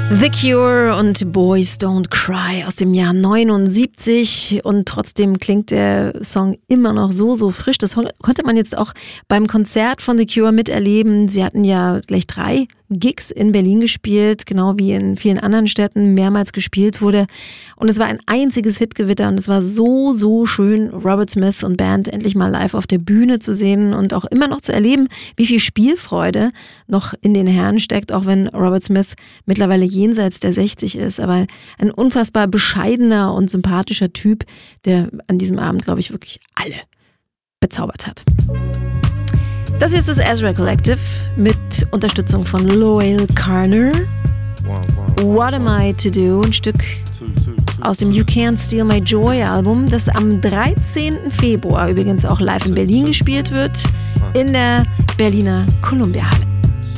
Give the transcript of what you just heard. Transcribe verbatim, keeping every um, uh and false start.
The Cure und Boys Don't Cry aus dem Jahr neunundsiebzig und trotzdem klingt der Song immer noch so, so frisch. Das konnte man jetzt auch beim Konzert von The Cure miterleben. Sie hatten ja gleich drei Gigs in Berlin gespielt, genau wie in vielen anderen Städten mehrmals gespielt wurde. Und es war ein einziges Hitgewitter und es war so, so schön, Robert Smith und Band endlich mal live auf der Bühne zu sehen und auch immer noch zu erleben, wie viel Spielfreude noch in den Herren steckt, auch wenn Robert Smith mittlerweile jenseits der sechzig ist. Aber ein unfassbar bescheidener und sympathischer Typ, der an diesem Abend, glaube ich, wirklich alle bezaubert hat. Das hier ist das Ezra Collective mit Unterstützung von Loel Carner. What Am I To Do? Ein Stück aus dem You Can't Steal My Joy Album, das am dreizehnten Februar übrigens auch live in Berlin gespielt wird, in der Berliner Columbia Halle.